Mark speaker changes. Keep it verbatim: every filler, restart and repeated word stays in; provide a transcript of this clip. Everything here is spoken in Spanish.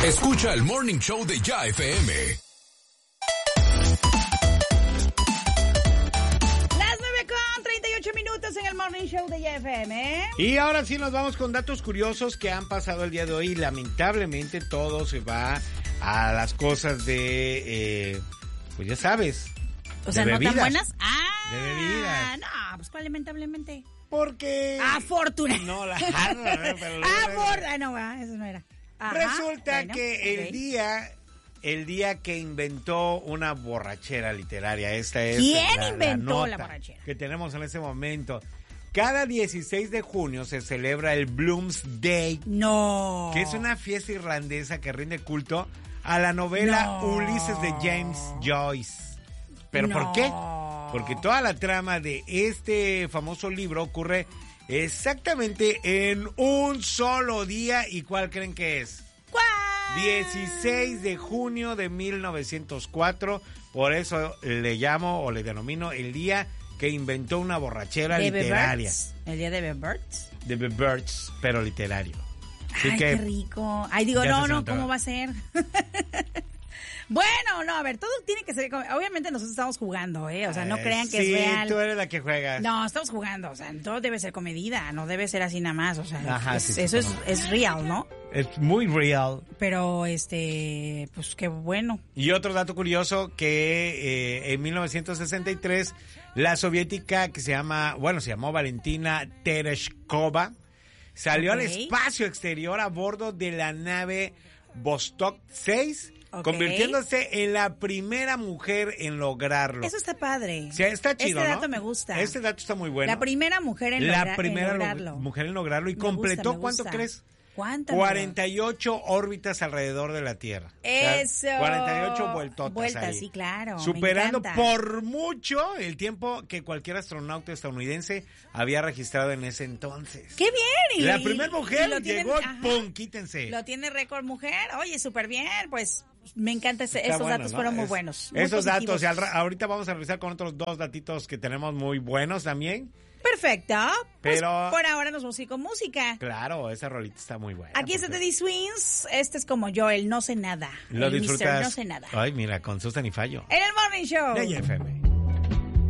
Speaker 1: Escucha el Morning Show de Ya F M.
Speaker 2: Las nueve con treinta y ocho minutos en el Morning Show de Ya F M.
Speaker 3: Y ahora sí nos vamos con datos curiosos que han pasado el día de hoy. Lamentablemente todo se va a las cosas de, eh, pues ya sabes,
Speaker 2: O sea,
Speaker 3: de
Speaker 2: ¿no
Speaker 3: bebidas.
Speaker 2: tan buenas? Ah,
Speaker 3: De bebidas.
Speaker 2: no, pues cuál lamentablemente.
Speaker 3: Porque...
Speaker 2: Afortunadamente.
Speaker 3: No, la jarra, pero...
Speaker 2: Afortunadamente. Ah, no, va, eso no era. Ajá,
Speaker 3: Resulta
Speaker 2: bueno,
Speaker 3: que el
Speaker 2: ok.
Speaker 3: día, el día que inventó una borrachera literaria, esta es
Speaker 2: ¿Quién
Speaker 3: la, la
Speaker 2: inventó la
Speaker 3: nota
Speaker 2: borrachera?
Speaker 3: que tenemos en este momento. Cada dieciséis de junio se celebra el Bloomsday,
Speaker 2: No.
Speaker 3: que es una fiesta irlandesa que rinde culto a la novela
Speaker 2: No.
Speaker 3: Ulises de James Joyce. ¿Pero
Speaker 2: No.
Speaker 3: por qué? Porque toda la trama de este famoso libro ocurre exactamente en un solo día. ¿Y cuál creen que es?
Speaker 2: ¿Cuál?
Speaker 3: dieciséis de junio de mil novecientos cuatro. Por eso le llamo o le denomino el día que inventó una borrachera
Speaker 2: ¿De
Speaker 3: literaria.
Speaker 2: Beberts? ¿El día de Beberts?
Speaker 3: De Beberts, pero literario. Así
Speaker 2: Ay,
Speaker 3: que,
Speaker 2: qué rico. Ay, digo,
Speaker 3: ya
Speaker 2: no,
Speaker 3: se
Speaker 2: no,
Speaker 3: notaba.
Speaker 2: ¿cómo va a ser? Bueno, no, a ver, todo tiene que ser... Obviamente nosotros estamos jugando, ¿eh? O sea, no
Speaker 3: eh,
Speaker 2: crean que
Speaker 3: sí,
Speaker 2: es real.
Speaker 3: tú eres la que juegas.
Speaker 2: No, estamos jugando, o sea, todo debe ser comedida, no debe ser así nada más, o sea,
Speaker 3: Ajá,
Speaker 2: es-
Speaker 3: sí, sí,
Speaker 2: eso
Speaker 3: cómo
Speaker 2: es, es real, ¿no?
Speaker 3: Es muy real.
Speaker 2: Pero, este, pues qué bueno.
Speaker 3: Y otro dato curioso que eh, en mil novecientos sesenta y tres la soviética que se llama, bueno, se llamó Valentina Tereshkova, salió
Speaker 2: Ok.
Speaker 3: al espacio exterior a bordo de la nave Vostok seis,
Speaker 2: Ok.
Speaker 3: convirtiéndose en la primera mujer en lograrlo.
Speaker 2: Eso está padre.
Speaker 3: O sea, está chido,
Speaker 2: Este
Speaker 3: ¿no?
Speaker 2: dato me gusta.
Speaker 3: Este dato está muy bueno.
Speaker 2: La primera mujer en,
Speaker 3: La
Speaker 2: logra-
Speaker 3: primera
Speaker 2: en
Speaker 3: lo-
Speaker 2: lograrlo.
Speaker 3: mujer en lograrlo y
Speaker 2: Me
Speaker 3: completó,
Speaker 2: gusta, me
Speaker 3: ¿cuánto
Speaker 2: gusta.
Speaker 3: crees?
Speaker 2: ¿Cuánto?
Speaker 3: cuarenta y ocho órbitas alrededor de la Tierra. O sea,
Speaker 2: Eso.
Speaker 3: cuarenta y ocho vueltotas
Speaker 2: Vueltas,
Speaker 3: ahí.
Speaker 2: sí, claro. me
Speaker 3: Superando
Speaker 2: encanta.
Speaker 3: por mucho el tiempo que cualquier astronauta estadounidense había registrado en ese entonces.
Speaker 2: ¡Qué bien! Y-
Speaker 3: La
Speaker 2: y-
Speaker 3: primera
Speaker 2: y
Speaker 3: mujer
Speaker 2: lo tienen-
Speaker 3: llegó y
Speaker 2: ajá.
Speaker 3: ¡pum! Quítense.
Speaker 2: Lo tiene récord mujer. Oye, súper bien. Pues me encanta. Ese,
Speaker 3: Está
Speaker 2: esos
Speaker 3: bueno,
Speaker 2: datos
Speaker 3: ¿no?
Speaker 2: fueron muy
Speaker 3: Es-
Speaker 2: buenos. muy
Speaker 3: Esos
Speaker 2: positivos.
Speaker 3: datos. Y al ra- ahorita vamos a revisar con otros dos datitos que tenemos muy buenos también.
Speaker 2: Perfecto. Pues
Speaker 3: Pero-
Speaker 2: por ahora nos vamos a ir con música.
Speaker 3: Claro, esa rolita está muy buena.
Speaker 2: Aquí está
Speaker 3: porque
Speaker 2: Teddy Swings. Este es como yo, el no sé nada.
Speaker 3: Lo
Speaker 2: el mister
Speaker 3: disfrutas.
Speaker 2: No sé nada.
Speaker 3: Ay, mira, con Susan y Fallo.
Speaker 2: En el Morning Show.
Speaker 3: De Y F M.